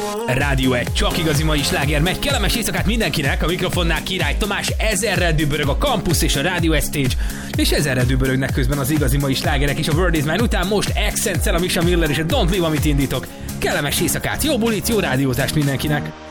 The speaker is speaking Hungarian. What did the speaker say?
Rádió egy csak igazi mai sláger megy. Kellemes éjszakát mindenkinek, a mikrofonnál Király Tamás, ezerrel dübörög a Campus és a Radio Stage, és ezerrel dübörögnek közben az igazi mai slágerek is a World Is Mine után most Accent-szel, a Misha Miller és a Don't Leave, amit indítok. Kellemes éjszakát, jó bulit, jó rádiózást mindenkinek!